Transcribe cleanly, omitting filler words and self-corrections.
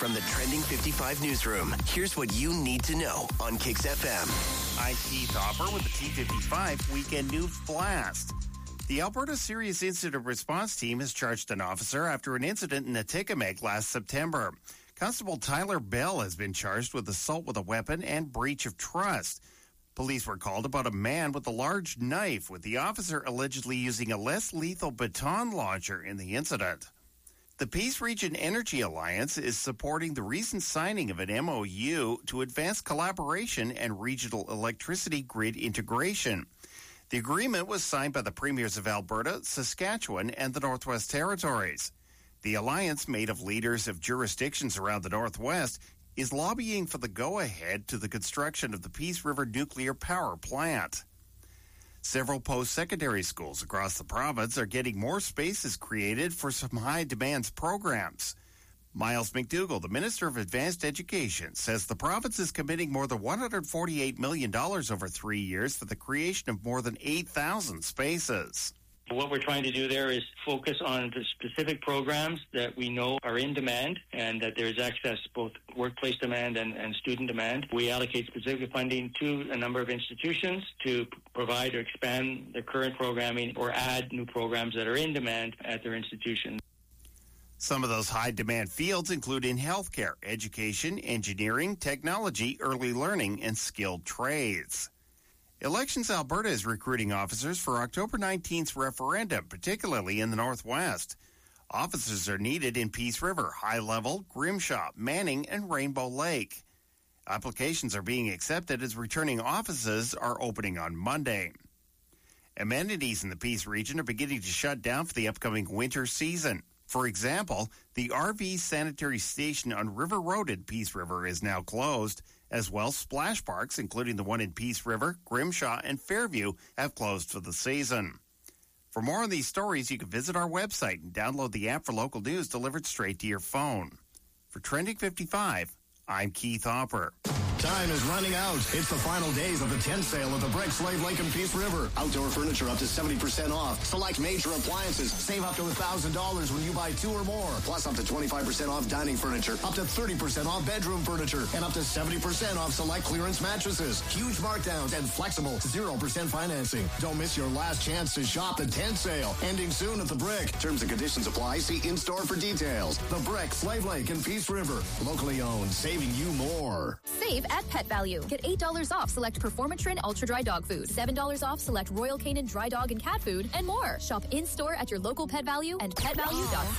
From the Trending 55 newsroom, here's what you need to know on Kicks FM. I'm Keith Hopper with the T55 Weekend News Blast. The Alberta Serious Incident Response Team has charged an officer after an incident in Atikamekw last September. Constable Tyler Bell has been charged with assault with a weapon and breach of trust. Police were called about a man with a large knife, with the officer allegedly using a less lethal baton launcher in the incident. The Peace Region Energy Alliance is supporting the recent signing of an MOU to advance collaboration and regional electricity grid integration. The agreement was signed by the premiers of Alberta, Saskatchewan, and the Northwest Territories. The alliance, made of leaders of jurisdictions around the Northwest, is lobbying for the go-ahead to the construction of the Peace River nuclear power plant. Several post-secondary schools across the province are getting more spaces created for some high-demands programs. Miles McDougall, the Minister of Advanced Education, says the province is committing more than $148 million over 3 years for the creation of more than 8,000 spaces. What we're trying to do there is focus on the specific programs that we know are in demand and that there is access to both workplace demand and student demand. We allocate specific funding to a number of institutions to provide or expand the current programming or add new programs that are in demand at their institution. Some of those high-demand fields include in healthcare, education, engineering, technology, early learning, and skilled trades. Elections Alberta is recruiting officers for October 19th's referendum, particularly in the Northwest. Officers are needed in Peace River, High Level, Grimshaw, Manning, and Rainbow Lake. Applications are being accepted as returning offices are opening on Monday. Amenities in the Peace region are beginning to shut down for the upcoming winter season. For example, the RV sanitary station on River Road in Peace River is now closed. As well, splash parks, including the one in Peace River, Grimshaw, and Fairview, have closed for the season. For more on these stories, you can visit our website and download the app for local news delivered straight to your phone. For Trending 55, I'm Keith Hopper. Time is running out. It's the final days of the tent sale at the Brick, Slave Lake, and Peace River. Outdoor furniture up to 70% off. Select major appliances. Save up to $1,000 when you buy 2 or more. Plus up to 25% off dining furniture. Up to 30% off bedroom furniture. And up to 70% off select clearance mattresses. Huge markdowns and flexible 0% financing. Don't miss your last chance to shop the tent sale. Ending soon at the Brick. Terms and conditions apply. See in-store for details. The Brick, Slave Lake, and Peace River. Locally owned. Saving you more. Save at Pet Value. Get $8 off select Performatrin Ultra Dry Dog Food, $7 off select Royal Canin Dry Dog and Cat Food, and more. Shop in-store at your local Pet Value and petvalue.ca.